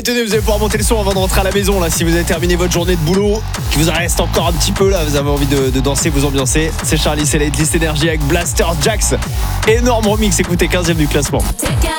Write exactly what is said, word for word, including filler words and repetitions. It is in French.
Tenez, vous allez pouvoir monter le son avant de rentrer à la maison là. Si vous avez terminé votre journée de boulot, qu'il vous en reste encore un petit peu là, vous avez envie de, de danser, vous ambiancer. C'est Charlie, c'est la Hitlist Énergie avec Blaster Jax. Énorme remix, écoutez, quinzième du classement.